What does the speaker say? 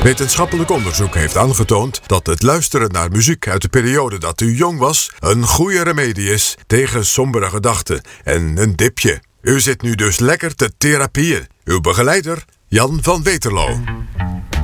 Wetenschappelijk onderzoek heeft aangetoond dat het luisteren naar muziek uit de periode dat u jong was een goede remedie is tegen sombere gedachten en een dipje. U zit nu dus lekker te therapieën. Uw begeleider, Jan van Weterlo.